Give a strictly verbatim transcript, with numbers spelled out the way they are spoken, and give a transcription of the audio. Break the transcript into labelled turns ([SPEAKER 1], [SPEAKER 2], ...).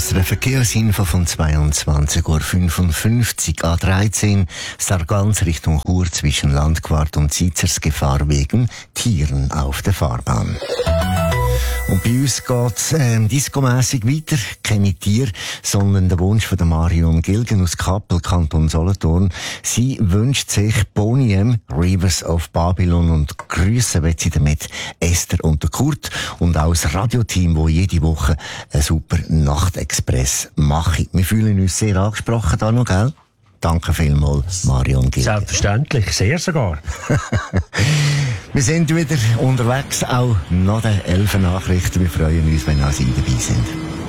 [SPEAKER 1] S R F Verkehrsinfo von zweiundzwanzig Uhr fünfundfünfzig A dreizehn Sargans Richtung Chur zwischen Landquart und Zizersgefahr wegen Tieren auf der Fahrbahn. Und bei uns geht's ähm, diskomässig weiter. Keine Tiere, sondern der Wunsch von der Marion Gilgen aus Kappel, Kanton Solothurn. Sie wünscht sich Boniem, Rivers of Babylon, und grüßen wird sie damit Esther und der Kurt und auch das Radioteam, das jede Woche einen super Nachtexpress macht. Wir fühlen uns sehr angesprochen da noch, gell? Danke vielmals, Marion Gilgen.
[SPEAKER 2] Selbstverständlich, sehr sogar.
[SPEAKER 1] Wir sind wieder unterwegs, auch nach den elf Nachrichten. Wir freuen uns, wenn auch Sie dabei sind.